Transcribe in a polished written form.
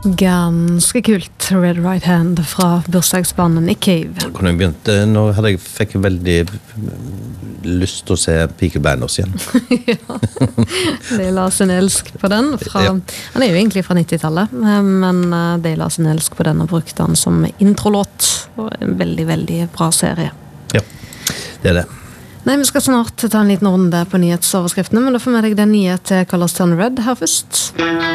Ganske kult Red Right Hand fra bursdagsbanen i Cave. Kunne jeg begynt, nå fikk jeg veldig lyst til å se Peaky Blinders igjen. Ja, de la sin elsk på den. Han jo egentlig fra 90-tallet, men de la sin elsk på den og brukte den som introlåt. Og en veldig, veldig bra serie. Ja, det det. Nei, vi skal snart ta en liten runde på nyhetsoverskriftene, men da får vi deg den nyhet til Colors Turn Red her først.